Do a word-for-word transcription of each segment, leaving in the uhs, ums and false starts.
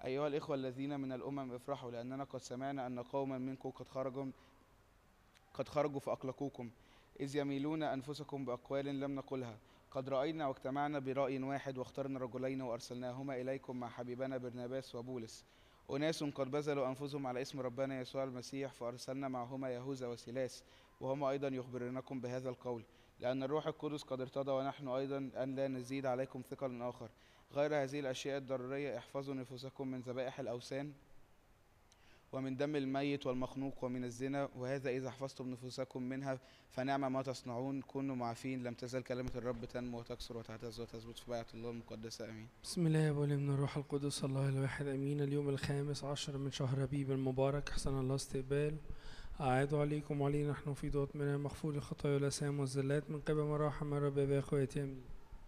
أيها الإخوة الذين من الأمم افرحوا، لأننا قد سمعنا أن قوما منكم قد خرجوا قد خرجوا فأقلقوكم، إذ يميلون أنفسكم بأقوال لم نقلها. قد رأينا واجتمعنا برأي واحد، واخترنا رجلين وأرسلناهما إليكم مع حبيبنا برناباس وبولس، أناس قد بذلوا أنفسهم على اسم ربنا يسوع المسيح، فأرسلنا معهما يهوذا وسيلاس، وهما أيضا يخبرونكم بهذا القول، لأن الروح القدس قد ارتضى ونحن أيضا أن لا نزيد عليكم ثقل آخر. غير هذه الأشياء الضرورية احفظوا نفوسكم من ذبائح الأوثان ومن دم الميت والمخنوق ومن الزنا، وهذا إذا حفظتم نفوسكم منها فنعم ما تصنعون. كونوا معافين، لم تزل كلمة الرب تنمو وتكثر وتعتز وتثبت في بيعة الله المقدسة. آمين. بسم الله والابن الروح القدس الله الواحد امين. اليوم الخامس عشر من شهر ربيب المبارك، احسن الله استقبال اعاد عليكم وعلينا نحن في ضوء من مغفور الخطايا والاسام والزلات من قبل مراحم الرب يا اخواتي. امين.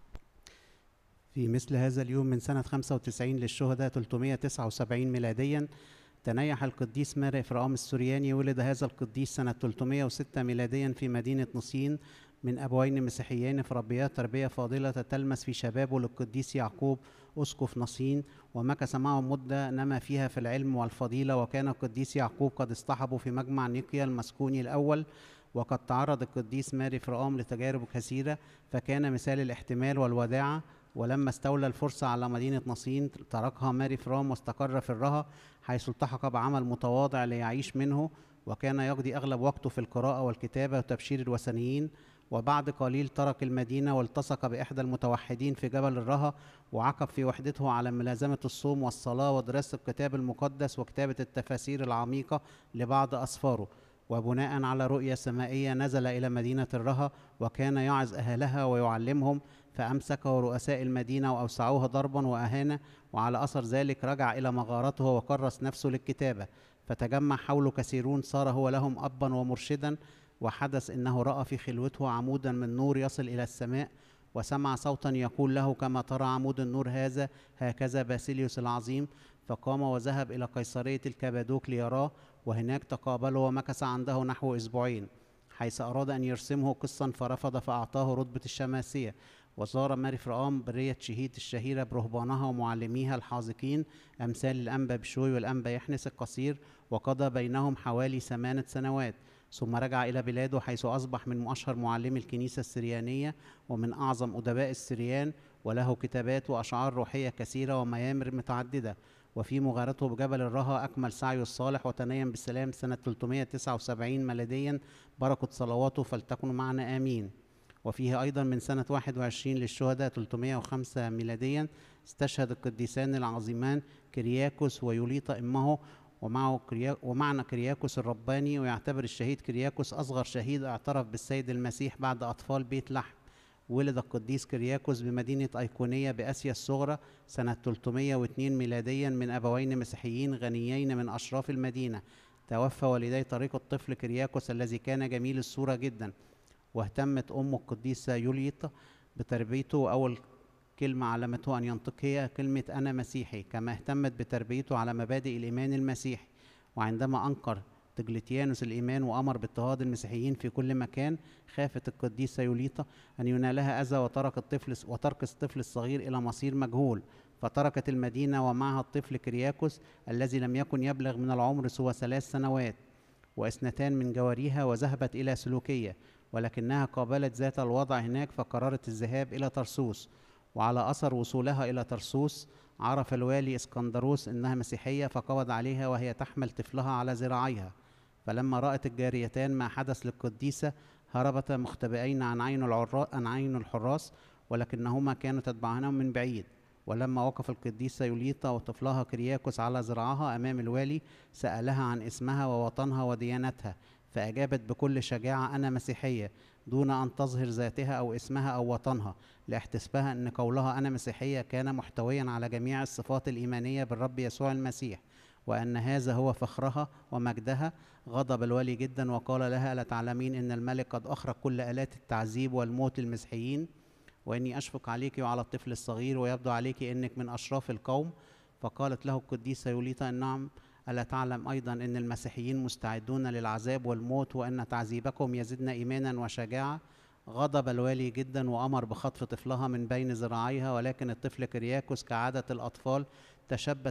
في مثل هذا اليوم من سنة خمسة وتسعين للشهداء ثلاثمائة وتسعة وسبعين ميلاديا تنيح القديس ماري إفرام السورياني. ولد هذا القديس سنة ثلاثمائة وستة ميلاديا في مدينة نصين من أبوين مسيحيين في ربيات تربية فاضلة، تتلمس في شبابه للقديس يعقوب أسقف نصين، ومكث معه مدة نما فيها في العلم والفضيلة. وكان القديس يعقوب قد اصطحبه في مجمع نيقيا المسكوني الأول، وقد تعرض القديس ماري إفرام لتجارب كثيرة، فكان مثال الاحتمال والوداعة. ولما استولى الفرصة على مدينة نصين تركها ماري إفرام واستقر في الرها، حيث التحق بعمل متواضع ليعيش منه، وكان يقضي أغلب وقته في القراءة والكتابة وتبشير الوثنيين. وبعد قليل ترك المدينة والتصق بإحدى المتوحدين في جبل الرها، وعقب في وحدته على ملازمة الصوم والصلاة ودراسة الكتاب المقدس وكتابة التفاسير العميقة لبعض أسفاره. وبناء على رؤية سمائية نزل إلى مدينة الرها، وكان يعظ أهلها ويعلمهم، فأمسكه رؤساء المدينة وأوسعوه ضربا وأهانة. وعلى أثر ذلك رجع إلى مغارته وكرس نفسه للكتابة، فتجمع حوله كثيرون، صار هو لهم أبا ومرشدا. وحدث إنه رأى في خلوته عمودا من نور يصل إلى السماء، وسمع صوتا يقول له: كما ترى عمود النور هذا، هكذا باسيليوس العظيم. فقام وذهب إلى قيصرية الكبادوك ليراه، وهناك تقابله ومكث عنده نحو أسبوعين، حيث أراد أن يرسمه قسا فرفض، فأعطاه رتبة الشماسية. وزار ماري إفرام برية شهيد الشهيرة برهبانها ومعلميها الحاذقين، أمثال الأنبا بشوي والأنبا يحنس القصير، وقضى بينهم حوالي ثمانية سنوات. ثم رجع إلى بلاده، حيث أصبح من أشهر معلمي الكنيسة السريانية ومن أعظم أدباء السريان، وله كتابات وأشعار روحية كثيرة وميامر متعددة. وفي مغارته بجبل الرها أكمل سعيه الصالح وتنيم بالسلام سنة ثلاثمائة وتسعة وسبعين ميلاديا. بركة صلواته فلتكن معنا آمين. وفيه أيضا من سنة واحد وعشرين للشهداء ثلاثمائة وخمسة ميلاديا استشهد القديسان العظيمان كرياكوس ويوليطا أمه، ومعه كريا... ومعنى كرياكوس الرباني. ويعتبر الشهيد كرياكوس أصغر شهيد اعترف بالسيد المسيح بعد أطفال بيت لحم. ولد القديس كرياكوس بمدينة أيقونية بآسيا الصغرى سنة ثلاثمائة واثنين ميلاديا من أبوين مسيحيين غنيين من أشراف المدينة. توفى والدي طريق الطفل كرياكوس الذي كان جميل الصورة جدا. واهتمت أمه القديسة يوليطا بتربيته، وأول كلمة علمته أن ينطق هي كلمة أنا مسيحي، كما اهتمت بتربيته على مبادئ الإيمان المسيحي. وعندما أنكر دقلتيانوس الإيمان وأمر باضطهاد المسيحيين في كل مكان، خافت القديسة يوليطا أن ينالها أذى، وترك الطفل وترك الطفل الصغير إلى مصير مجهول. فتركت المدينة ومعها الطفل كرياكوس الذي لم يكن يبلغ من العمر سوى ثلاث سنوات واثنتان من جواريها، وذهبت إلى سلوكية، ولكنها قابلت ذات الوضع هناك فقررت الذهاب إلى طرسوس. وعلى أثر وصولها إلى طرسوس عرف الوالي اسكندروس إنها مسيحية، فقبض عليها وهي تحمل طفلها على ذراعيها. فلما رأت الجاريتان ما حدث للقديسة هربتا مختبئين عن عين عن عين الحراس، ولكنهما كانوا تتبعانهم من بعيد. ولما وقف القديسة يوليطا وطفلها كرياكوس على ذراعها أمام الوالي، سألها عن اسمها ووطنها وديانتها، فأجابت بكل شجاعة: أنا مسيحية، دون أن تظهر ذاتها أو اسمها أو وطنها، لاحتسابها أن قولها أنا مسيحية كان محتويا على جميع الصفات الإيمانية بالرب يسوع المسيح، وأن هذا هو فخرها ومجدها. غضب الوالي جدا وقال لها: ألا تعلمين أن الملك قد أخرج كل آلات التعذيب والموت للمسيحيين، وإني أشفق عليك وعلى الطفل الصغير، ويبدو عليك أنك من أشراف القوم. فقالت له القديسة يوليطا: نعم، ألا تعلم أيضا أن المسيحيين مستعدون للعذاب والموت، وأن تعذيبكم يزدنا إيمانا وشجاعة؟ غضب الوالي جدا وأمر بخطف طفلها من بين ذراعيها، ولكن الطفل كرياكوس كعادة الأطفال تشبث